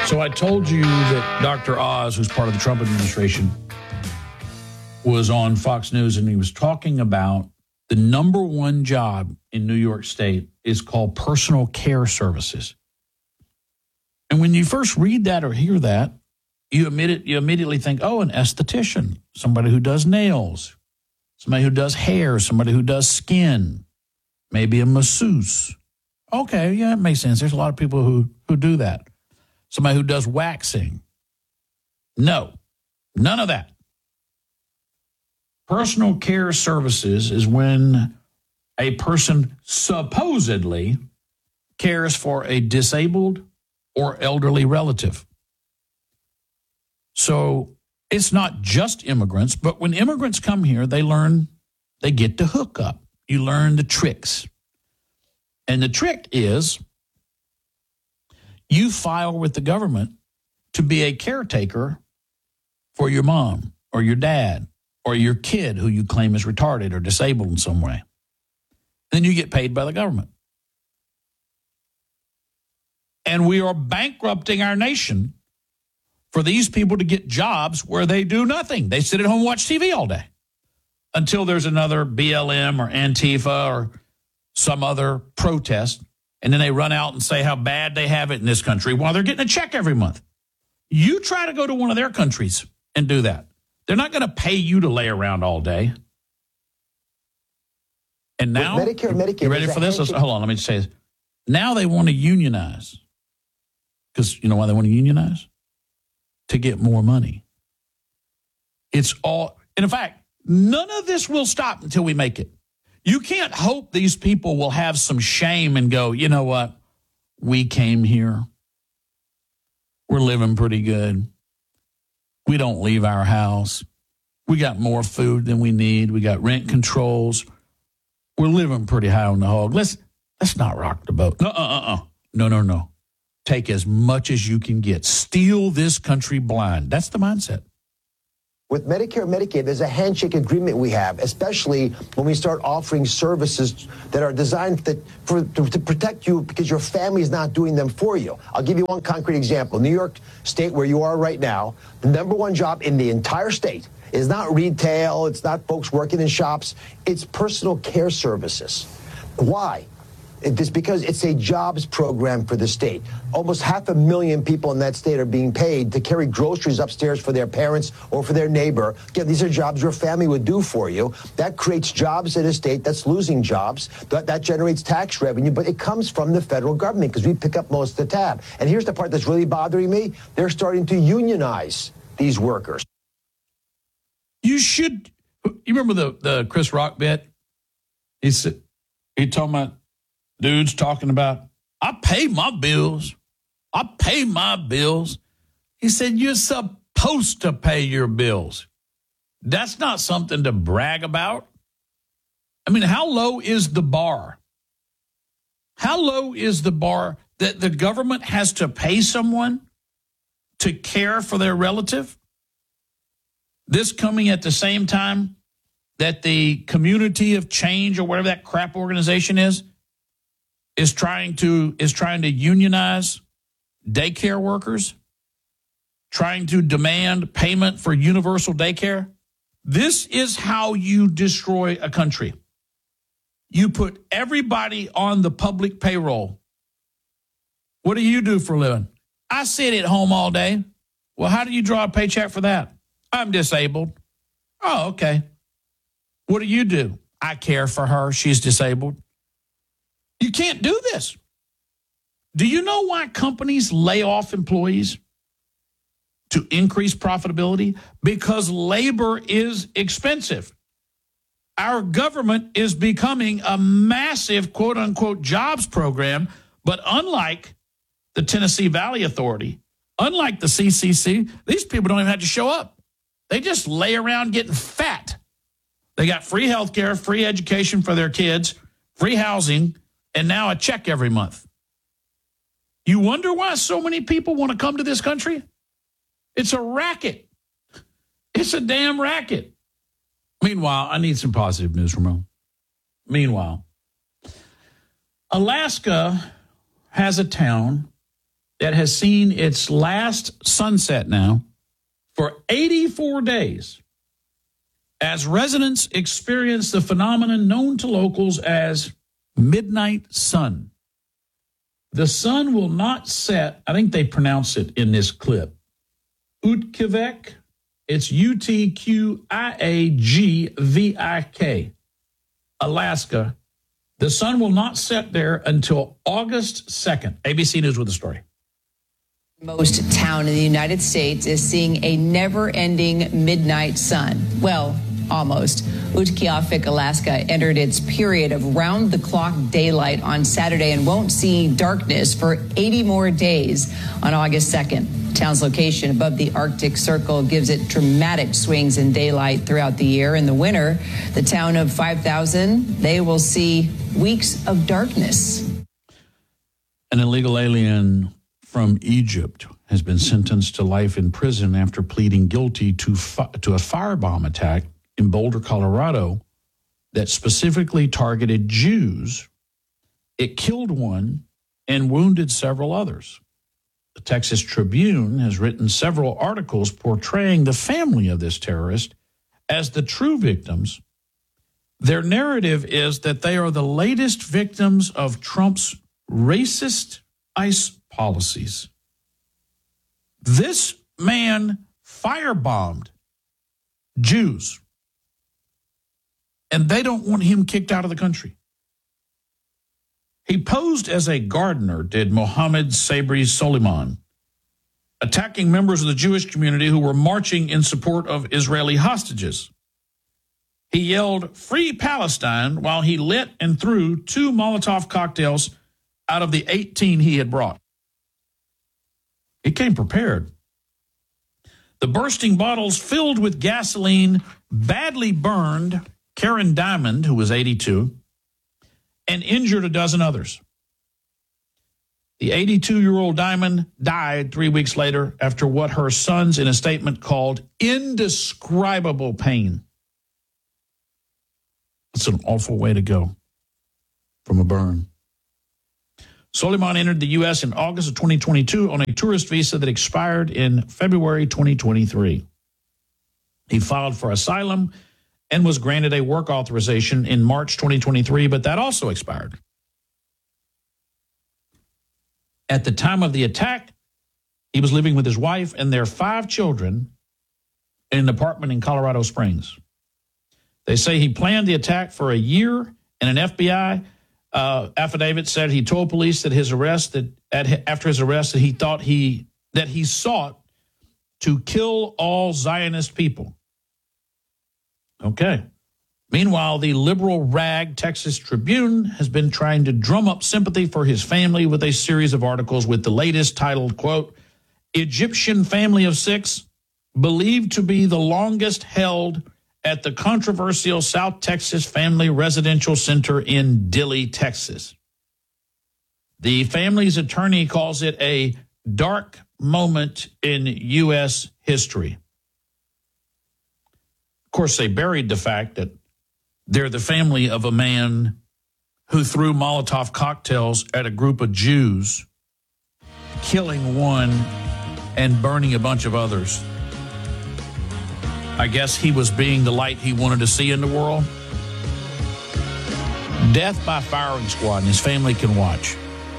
So I told you that Dr. Oz, who's part of the Trump administration, was on Fox News, and he was talking about the number one job in New York State is called personal care services. And when you first read that or hear that, you immediately think, oh, an esthetician, somebody who does nails, somebody who does hair, somebody who does skin, maybe a masseuse. Okay, yeah, it makes sense. There's a lot of people who do that. Somebody who does waxing. No, none of that. Personal care services is when a person supposedly cares for a disabled or elderly relative. So it's not just immigrants, but when immigrants come here, they get to hook up. You learn the tricks. And the trick is you file with the government to be a caretaker for your mom or your dad or your kid who you claim is retarded or disabled in some way. Then you get paid by the government. And we are bankrupting our nation for these people to get jobs where they do nothing. They sit at home and watch TV all day until there's another BLM or Antifa or some other protest. And then they run out and say how bad they have it in this country while they're getting a check every month. You try to go to one of their countries and do that. They're not going to pay you to lay around all day. And now, Medicare, you ready for this? Hold on, let me just say this. Now they want to unionize. Because you know why they want to unionize? To get more money. It's all, and in fact, none of this will stop until we make it. You can't hope these people will have some shame and go, you know what? We came here. We're living pretty good. We don't leave our house. We got more food than we need. We got rent controls. We're living pretty high on the hog. Let's not rock the boat. No. Take as much as you can get. Steal this country blind. That's the mindset. With Medicare and Medicaid, there's a handshake agreement we have, especially when we start offering services that are designed to protect you because your family is not doing them for you. I'll give you one concrete example. New York State, where you are right now, the number one job in the entire state is not retail. It's not folks working in shops. It's personal care services. Why? It's because it's a jobs program for the state. Almost 500,000 people in that state are being paid to carry groceries upstairs for their parents or for their neighbor. Again, these are jobs your family would do for you. That creates jobs in a state that's losing jobs. That generates tax revenue, but it comes from the federal government because we pick up most of the tab. And here's the part that's really bothering me. They're starting to unionize these workers. You remember the Chris Rock bit? He told my dudes talking about, I pay my bills. He said, you're supposed to pay your bills. That's not something to brag about. I mean, how low is the bar? How low is the bar that the government has to pay someone to care for their relative? This coming at the same time that the Community of Change or whatever that crap organization is trying to unionize daycare workers, trying to demand payment for universal daycare. This is how you destroy a country. You put everybody on the public payroll. What do you do for a living? I sit at home all day. Well, how do you draw a paycheck for that? I'm disabled. Oh, okay. What do you do? I care for her. She's disabled. You can't do this. Do you know why companies lay off employees? To increase profitability? Because labor is expensive. Our government is becoming a massive, quote unquote, jobs program, but unlike the Tennessee Valley Authority, unlike the CCC, these people don't even have to show up. They just lay around getting fat. They got free health care, free education for their kids, free housing, and now a check every month. You wonder why so many people want to come to this country? It's a racket. It's a damn racket. Meanwhile, I need some positive news, Ramon. Meanwhile, Alaska has a town that has seen its last sunset now for 84 days as residents experience the phenomenon known to locals as midnight sun. The sun will not set, I think they pronounce it in this clip, Utqiagvik. It's Utqiagvik, Alaska. The sun will not set there until August 2nd. ABC News with the story. Most town in the United States is seeing a never-ending midnight sun. Well, almost. Utqiagvik, Alaska entered its period of round-the-clock daylight on Saturday and won't see darkness for 80 more days on August 2nd. Town's location above the Arctic Circle gives it dramatic swings in daylight throughout the year. In the winter, the town of 5,000, they will see weeks of darkness. An illegal alien from Egypt has been sentenced to life in prison after pleading guilty to a firebomb attack in Boulder, Colorado, that specifically targeted Jews. It killed one and wounded several others. The Texas Tribune has written several articles portraying the family of this terrorist as the true victims. Their narrative is that they are the latest victims of Trump's racist ICE policies. This man firebombed Jews, and they don't want him kicked out of the country. He posed as a gardener, did Mohammed Sabri Soliman, attacking members of the Jewish community who were marching in support of Israeli hostages. He yelled, "Free Palestine," while he lit and threw 2 Molotov cocktails out of the 18 he had brought. He came prepared. The bursting bottles filled with gasoline badly burned Karen Diamond, who was 82, and injured a dozen others. The 82-year-old Diamond died 3 weeks later after what her sons in a statement called indescribable pain. It's an awful way to go from a burn. Soliman entered the U.S. in August of 2022 on a tourist visa that expired in February 2023. He filed for asylum and was granted a work authorization in March 2023, but that also expired. At the time of the attack, he was living with his wife and their 5 children in an apartment in Colorado Springs. They say he planned the attack for a year, and an FBI affidavit said he told police that after his arrest that he sought to kill all Zionist people. Okay. Meanwhile, the liberal rag Texas Tribune has been trying to drum up sympathy for his family with a series of articles with the latest titled, quote, "Egyptian family of 6 believed to be the longest held at the controversial South Texas Family Residential Center in Dilley, Texas." The family's attorney calls it a dark moment in U.S. history. Of course, they buried the fact that they're the family of a man who threw Molotov cocktails at a group of Jews, killing one and burning a bunch of others. I guess he was being the light he wanted to see in the world. Death by firing squad, and his family can watch.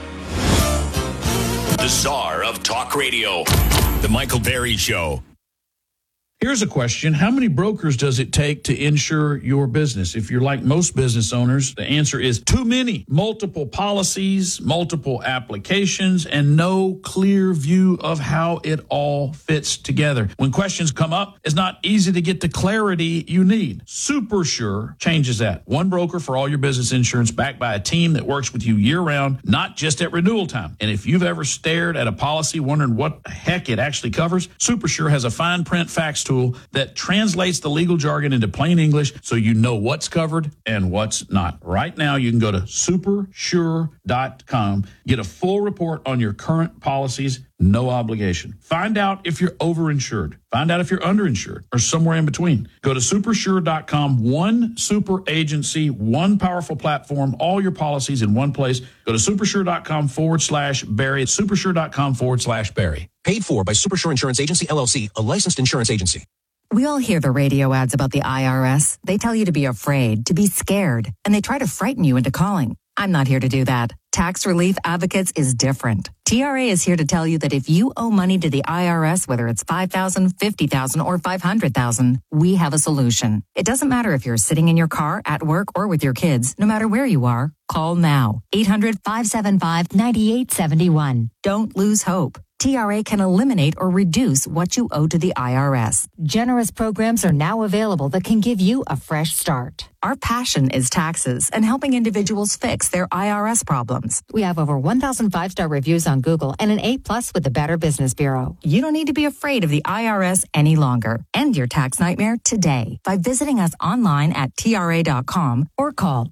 The czar of talk radio, The Michael Berry Show. Here's a question. How many brokers does it take to insure your business? If you're like most business owners, the answer is too many. Multiple policies, multiple applications, and no clear view of how it all fits together. When questions come up, it's not easy to get the clarity you need. SuperSure changes that. One broker for all your business insurance, backed by a team that works with you year-round, not just at renewal time. And if you've ever stared at a policy wondering what the heck it actually covers, SuperSure has a fine print fax tool that translates the legal jargon into plain English so you know what's covered and what's not. Right now, you can go to supersure.com, get a full report on your current policies, no obligation. Find out if you're overinsured. Find out if you're underinsured or somewhere in between. Go to supersure.com. One super agency, one powerful platform, all your policies in one place. Go to supersure.com/Barry. Supersure.com/Barry. Paid for by Supersure Insurance Agency, LLC, a licensed insurance agency. We all hear the radio ads about the IRS. They tell you to be afraid, to be scared, and they try to frighten you into calling. I'm not here to do that. Tax Relief Advocates is different. TRA is here to tell you that if you owe money to the IRS, whether it's $5,000, $50,000, or $500,000, we have a solution. It doesn't matter if you're sitting in your car, at work, or with your kids. No matter where you are, call now. 800-575-9871. Don't lose hope. TRA can eliminate or reduce what you owe to the IRS. Generous programs are now available that can give you a fresh start. Our passion is taxes and helping individuals fix their IRS problems. We have over 1,000 5-star reviews on Google and an A+ with the Better Business Bureau. You don't need to be afraid of the IRS any longer. End your tax nightmare today by visiting us online at TRA.com or call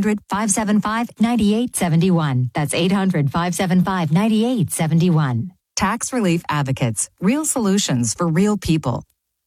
800-575-9871. That's 800-575-9871. Tax Relief Advocates. Real solutions for real people.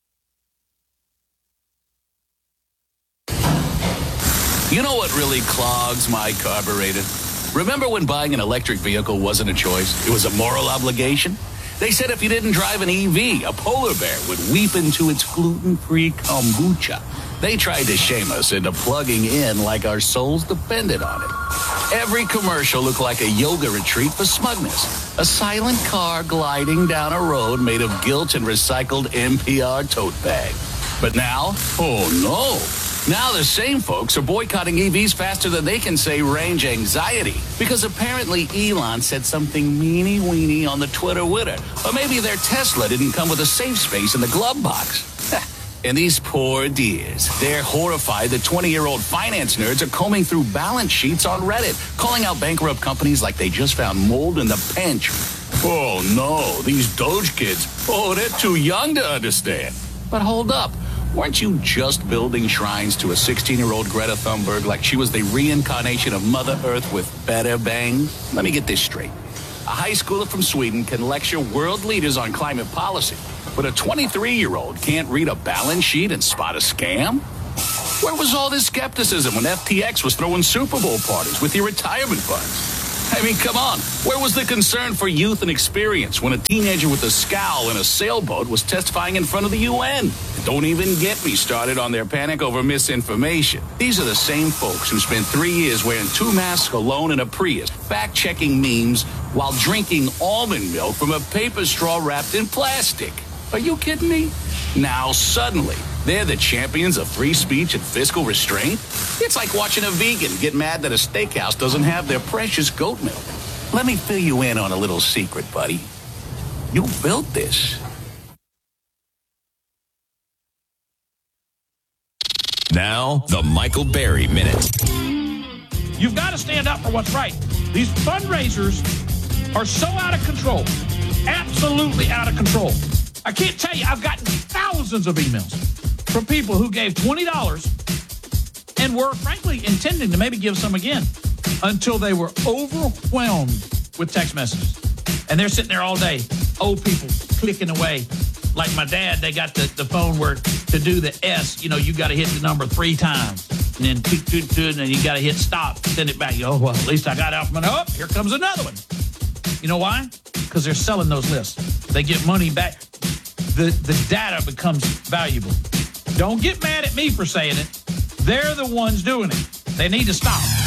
You know what really clogs my carburetor? Remember when buying an electric vehicle wasn't a choice? It was a moral obligation? They said if you didn't drive an EV, a polar bear would weep into its gluten-free kombucha. They tried to shame us into plugging in like our souls depended on it. Every commercial looked like a yoga retreat for smugness. A silent car gliding down a road made of guilt and recycled NPR tote bag. But now, oh no. Now the same folks are boycotting EVs faster than they can say range anxiety. Because apparently Elon said something meany-weeny on the Twitter-witter. Or maybe their Tesla didn't come with a safe space in the glove box. And these poor dears, they're horrified that 20-year-old finance nerds are combing through balance sheets on Reddit, calling out bankrupt companies like they just found mold in the pantry. Oh, no, these Doge kids, they're too young to understand. But hold up, weren't you just building shrines to a 16-year-old Greta Thunberg like she was the reincarnation of Mother Earth with better bangs? Let me get this straight. A high schooler from Sweden can lecture world leaders on climate policy, but a 23-year-old can't read a balance sheet and spot a scam? Where was all this skepticism when FTX was throwing Super Bowl parties with your retirement funds? I mean, come on. Where was the concern for youth and experience when a teenager with a scowl in a sailboat was testifying in front of the UN? Don't even get me started on their panic over misinformation. These are the same folks who spent 3 years wearing 2 masks alone in a Prius, fact-checking memes while drinking almond milk from a paper straw wrapped in plastic. Are you kidding me? Now, suddenly, they're the champions of free speech and fiscal restraint? It's like watching a vegan get mad that a steakhouse doesn't have their precious goat milk. Let me fill you in on a little secret, buddy. You built this. Now, the Michael Berry Minute. You've got to stand up for what's right. These fundraisers are so out of control. Absolutely out of control. I can't tell you, I've gotten thousands of emails from people who gave $20 and were, frankly, intending to maybe give some again until they were overwhelmed with text messages. And they're sitting there all day, old people clicking away. Like my dad, they got the phone where to do the S, you got to hit the number 3 times. And then and then you got to hit stop, send it back. Well, at least I got out from up. Here comes another one. You know why? Because they're selling those lists. They get money back. The data becomes valuable. Don't get mad at me for saying it. They're the ones doing it. They need to stop.